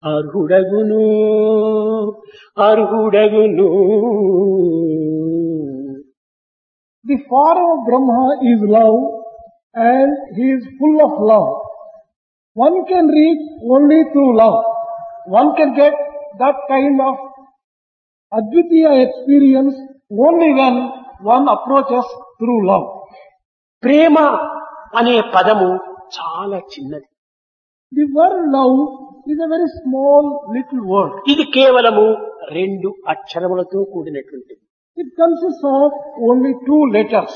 అర్హుడగును అర్హుడగును. The form of Brahma is love and he is full of love. One can reach only through love. One can get that kind of Advitiya experience only when one approaches through love. ప్రేమ అనే పదము చాలా చిన్నది. The word love is a very small little word. ఇది కేవలము 2 అక్షరములతో కూడినటువంటిది. It consists of only 2 letters.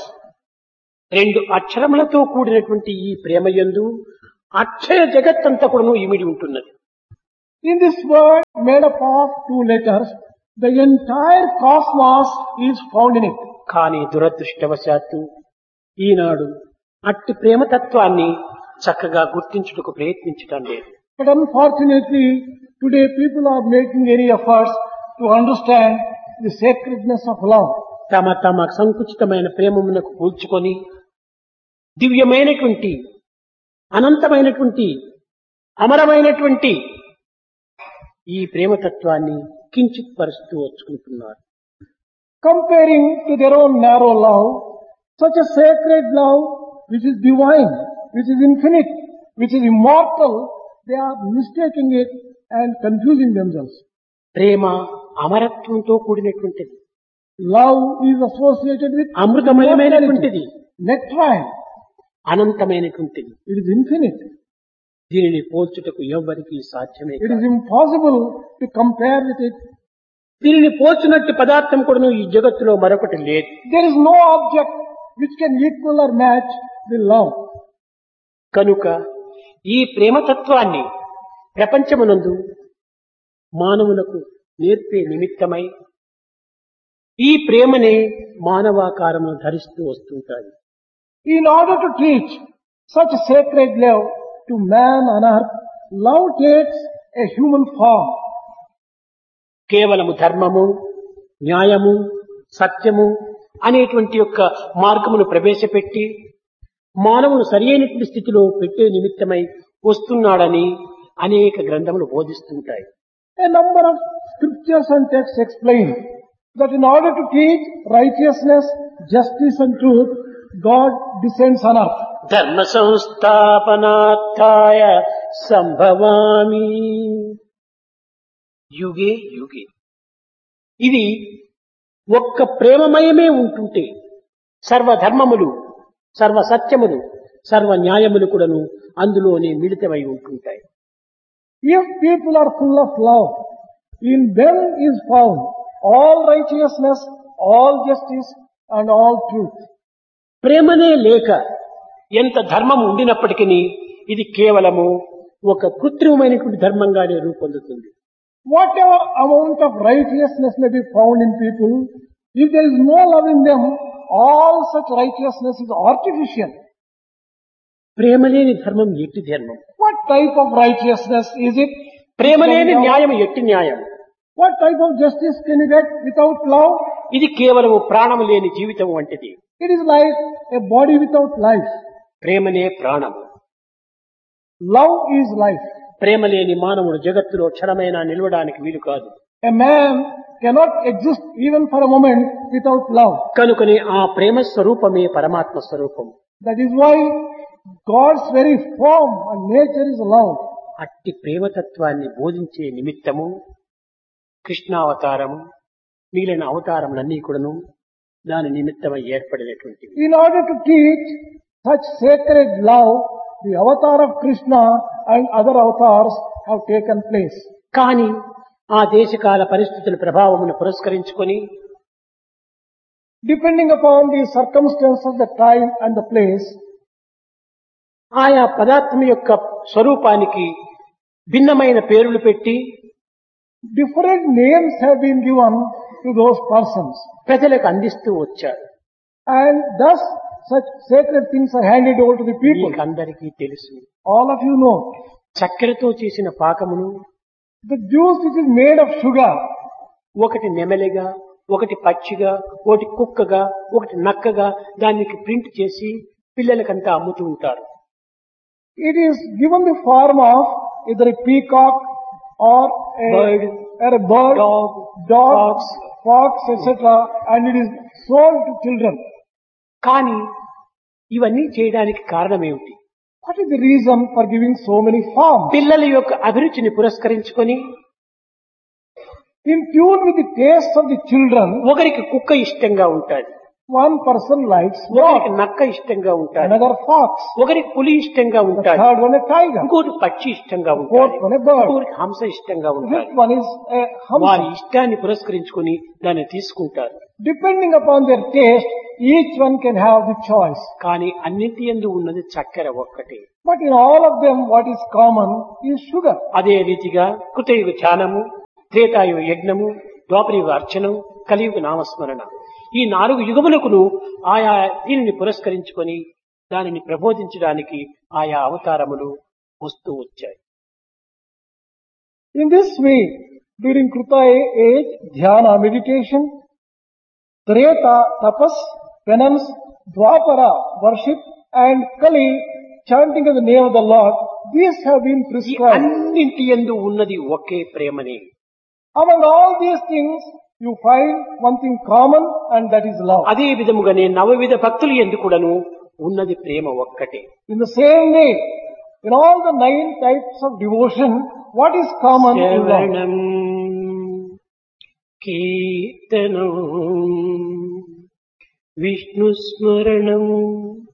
2 అక్షరములతో కూడినటువంటి ఈ ప్రేమ యందు అక్షయ జగత్తంతా కూడా ఇమిడి ఉంటున్నది. In this word made up of 2 letters, the entire cosmos is found in it. కానీ దురదృష్టవశాత్తు ఈనాడు అట్టి ప్రేమతత్వాన్ని చక్కగా గుర్తించుటకు ప్రయత్నించటం లేదు. But unfortunately, today people are making any efforts to understand the sacredness of love. తమ తమ సంకుచితమైన ప్రేమమునకు కూల్చుకొని దివ్యమైనటువంటి అనంతమైనటువంటి అమరమైనటువంటి ఈ ప్రేమతత్వాన్ని కించిత్ పరుస్తూ వచ్చుకుంటున్నారు. Comparing to their own narrow love, such a sacred love which is divine, which is infinite, which is immortal, they are mistaking it and confusing themselves. Prema అమరత్వంతో కూడినటువంటిది, Love is associated with అమృతమయమైనటువంటిది, nectarine. అనంతమైనటువంటిది. It is infinite. దీనిని పోల్చుటకు ఎవ్వరికీ సాధ్యమే It is కాదు. impossible to compare with it. దీనిని పోల్చినట్టు పదార్థం కూడా ఈ జగత్తులో మరొకటి లేదు. There is no object which can equal or match the love. కనుక ఈ ప్రేమతత్వాన్ని ప్రపంచమునందు మానవులకు నేర్పే నిమిత్తమై ఈ ప్రేమనే మానవాకారమును ధరిస్తూ వస్తుంటాయి. In order to teach such sacred love to man on earth, love takes a human form. కేవలము ధర్మము, న్యాయము, సత్యము అనేటువంటి యొక్క మార్గమును ప్రవేశపెట్టి మానవును సరి అయినటువంటి స్థితిలో పెట్టే నిమిత్తమై వస్తున్నాడని అనేక గ్రంథములు బోధిస్తుంటాయి. A number of scriptures and texts explain that in order to teach righteousness, justice and truth, God descends on earth. ధర్మ సంస్థాపనార్థాయ సంభవామి యుగే యుగే. ఇది ఒక్క ప్రేమమయమే ఉంటుంటే సర్వధర్మములు, సర్వ సత్యములు, సర్వ న్యాయములు కూడాను అందులోనే మిళితమై ఉంటుంటాయి. If people are full of love, in them is found all righteousness, all justice and all truth. ప్రేమనే లేక ఎంత ధర్మం ఉండినప్పటికీ ఇది కేవలము ఒక కృత్రిమమైనటువంటి ధర్మంగానే రూపొందుతుంది. Whatever amount of righteousness may be found in people, if there is no love in them, all such righteousness is artificial. ప్రేమ లేని ధర్మం ఎట్టి ధర్మం? What type of righteousness is it? ప్రేమ లేని న్యాయం ఎట్టి న్యాయం? What type of justice can you get without love? ఇది కేవలము ప్రాణము లేని జీవితం వంటిది. It is like a body without life. ప్రేమనే ప్రాణము. Love is life. ప్రేమ లేని మానవుడు జగత్తులో క్షణమైనా నిలవడానికి వీలు కాదు. A man cannot exist even for a moment without love. కనుకనే ఆ ప్రేమ స్వరూపమే పరమాత్మ స్వరూపం. That is why God's very form and nature is love. అట్టి ప్రేమతత్వాన్ని బోధించే నిమిత్తము కృష్ణావతారము, మిగిలిన అవతారములన్నీ కూడాను దాని నిమిత్తమై ఏర్పడినటువంటివి. In order to teach such sacred love, the avatar of Krishna and other avatars have taken place. కానీ ఆ దేశకాల పరిస్థితుల ప్రభావమును పురస్కరించుకొని Depending upon the circumstances, the time and the place, ఆయా పదార్థం యొక్క స్వరూపానికి భిన్నమైన పేర్లు పెట్టి different names have been given to those persons. ప్రజలకు అందిస్తూ వచ్చారు. And thus such sacred things are handed over to the people. మీకందరికీ తెలుసు, All of you know, చక్కెరతో చేసిన పాకమును the juice which is made of sugar, ఒకటి నెమలిగా, ఒకటి పక్షిగా, ఒకటి కుక్కగా, ఒకటి నక్కగా దానికి ప్రింట్ చేసి పిల్లలకంతా అమ్ముతూ ఉంటారు. it is given the form of either a peacock or bird, a bird, dog, dog, fox. fox, etc. And it is sold to children. కానీ ఇవన్నీ చేయడానికి కారణం ఏమిటి? What is the reason for giving so many farms? పిల్లల యొక్క అభిరుచిని పురస్కరించుకొని In tune with the taste of the children, ఒకరికి కుక్క ఇష్టంగా ఉంటాది, one person likes ఒకరికి dog, నక్క ఇష్టంగా ఉంటాది, another fox, ఒకరికి పులి ఇష్టంగా the ఉంటాది, third one a tiger, ఇంకోటి పక్షి ఇష్టంగా fourth ఉంటాది, one a bird, ఇంకోటి హంస ఇష్టంగా the ఉంటాది. fifth one is a వారి humsa. ఇష్టాన్ని పురస్కరించుకొని దాన్ని తీసుకుంటారు. Depending upon their taste, each one can have the choice. కానీ అన్నింటి యందు ఉన్నది చక్కెర ఒక్కటే. But in all of them, what is common is sugar. అదే రీతిగా కృతయుగ ధ్యానము, త్రేతాయుగ యజ్ఞము, ద్వాపరయుగ అర్చనం, కలియుగ నామస్మరణ, ఈ 4 యుగములకును ఆయా దీనిని పురస్కరించుకొని దానిని ప్రబోధించడానికి ఆయా అవతారములు వస్తూ వచ్చాయి. In this way, during Krutaya age, dhyana, meditation, Treta, tapas, penance, Dwapara, worship, and Kali, chanting of the name of the Lord, these have been ఈ prescribed. అన్నింటి యందు ఉన్నది ఒకే ప్రేమనే. Among all these things, you find one thing common, and that is love. అదే విధముగానే నవవిధ భక్తులు యందు కూడాను ఉన్నది ప్రేమ ఒక్కటే. In the same way, in all the 9 types of devotion, what is common is love. శ్రవణం కీర్తనం విష్ణు స్మరణం